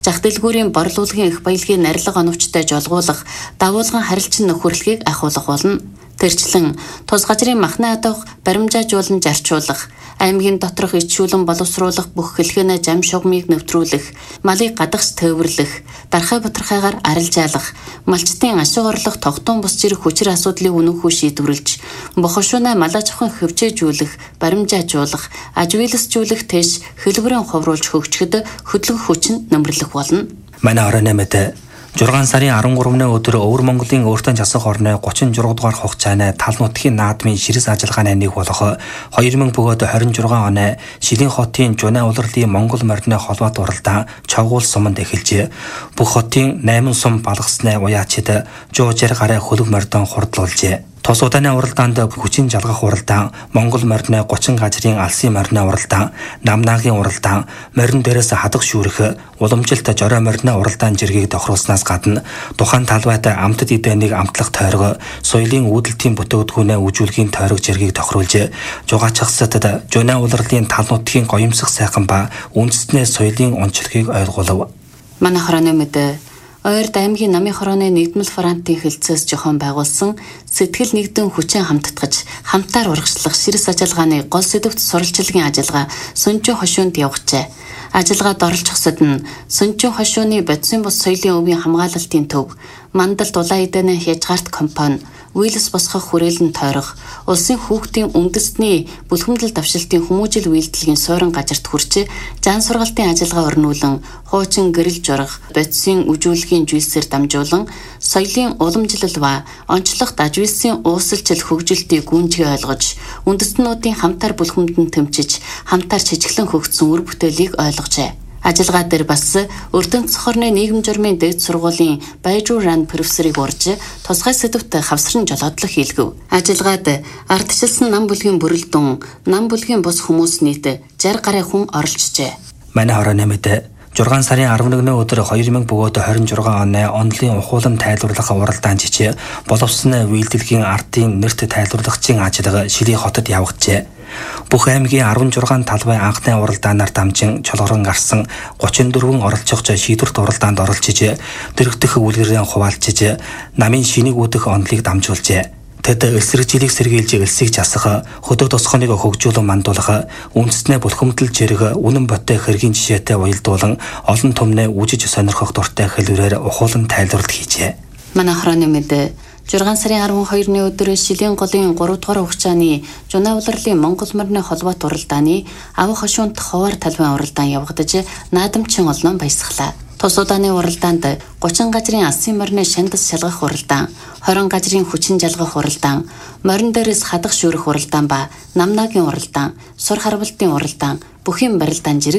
Зах дэлгүүрийн борлуулгын их баялагын нарилга оновчтой жолгуулах, давуулган харилцан нөхөрлөхийг ахиулах болно. Тэрчлэн тус газрын махны адуух баримжаажуулан зарчуулах, аймгийн доторх ичүүлэн боловсруулах бүх хэлхэнэ зам шугамыг нэвтрүүлэх, малыг гадагш тээвэрлэх, дархай бутархайгаар арилжаалах, малчтын ашиг орлох тогтун бус зэрэг хүчир асуудлыг үнэнхүү шийдвэрлэж, бохошуунаа малаж авхан хөвчөөжүүлэх, баримжаажуулах, ажигласжүүлэх тэш хэлбэрэн ховруулж хөгжөхөд хөдөлгөх хүч нь нэмэрлэх болно. Манай оройн мэд 6 сарын 13-ны өдөр Өвөр Монголын өөртөө засах орны 36 дугаар хугацааны тал нутгийн наадмын ширээс ажиллагааны нэг болох 2026 оны Шилэн хотын Жунаа улирлын Монгол морины холбоот уралдаан Чавгуул суманд эхэлжээ. Бүх хотын 8 сум балгасны уяачид жуужэр гараа хөлөг мордон хурдлуулжээ. Тус удааны уралдаанд хүчин жалгах уралдаан, Монгол морины 30 газрын алсын морины уралдаан, Намнаагийн уралдаан, морин дээрээс хадах шүүрэх, уламжилт жорой морины уралдаан жиргийг тохируулснаас гадна тухайн талбайд амтд эдэнийг амтлах тойрог, соёлын үүдэлтийн бүтээгдэхүүнээ үжүүлэхийн тойрог жиргийг тохируулж, жугаачихсадад Жунаа улирлын тал нутгийн гоёмсох сайхан ба үндэстнээ соёлын онцлогийг ойлгуулв. Манай хорооны мэд Ойрд аймгийн намын хорооны нэгдмэл фронтын хэлцээс жохон байгуулсан сэтгэл нэгдэн хүчин хамтдагч хамтаар урагшлах ширээс ажиллагааны гол сэдвт сурвалжлагын ажиллагаа Сүнжин хошуунд явагчээ. Ажиллагаанд оролцохсод нь Сүнжин хошууны бодисын бус соёлын өвийн хамгаалалтын төв, Мандал дулаан эдэний хязгаарт компани, Уйлс босгох хүрээлэн тойрох, улсын хүүхдийн үндэстний бүлхэмдэл давшилтын хүмүүжил үйлдэлгийн суурин газарт хүрч зан сургалтын ажиллагаа өрнүүлэн хуучин гэрэл журах, бодисын үжүүлэхийн жүйсээр дамжуулан соёлын уламжлал ба онцлог дажвилсын уусалчил хөгжилтийг гүнжгий ойлгож, үндэстнүүдийн хамтаар бүлхэмдэн тэмчиж, хамтаар чижиглэн хөгжсөн үр бүтээлийг ойлгожээ. Ажиллагаа дээр бас Өрдөнт цохорны нийгэм журмын дээд сургуулийн Баяжууран профессорыг урьж тусгай сэдвт хавсран жолоодлох хийлгэв. Ажиллагаад ардчилсан нам бүлгийн бүрэлдэхүүн, нам бүлгийн бус хүмүүс нийт 60 гаруй хүн оролцжээ. Манай хорооны мэд 6 сарын 11-ны өдөр 2026 оны онлын ухуулам тайлбарлах уралдаан жижиг боловсон үйлдэлгийн ардын нэрт тайлбарлагчийн ажиллагаа Шилэн хотод явагджээ. Бүх аймгийн 16 талбай анхны уралдаанаар дамжин чолгорон гарсан 34 оролцогч шийдвэрт уралдаанд оролцож, дэрэгдэх үлгэрийн хуваалцж, намын шинийг үүдэх онлыг дамжуулжээ. Тэд эсрэгжилийг сэргийлж элсийг жасах, хөдөө тосгоныг хөгжүүлэн мандуулах, үндэстнээ бүлхэмдэл жирэг үнэн ботой хэргийн жишээтэй уялдуулан олон түмнээ үжиж сонирхох дуртай хэлбэрээр ухуулан тайлбарлалт хийжээ. Манай хорооны мэд 6 сарын 12-ны өдөр Шилэн голын 3 дугаар хугацааны Жунаа улирлын Монгол морины холбоот уралдааны ав хошуунт ховор талбайн уралдаан явагдаж наадамчин олноо баясгалаа. Тус удааны уралдаанд 30 газрын алсын морины шандас шалгах уралдаан, 20 газрын хүчин жалгах уралдаан, морин дээрээс хадах шүүрэх уралдаан ба Намнаагийн уралдаан, сур харвалтын уралдаан, бүхийн барилдаан жирэг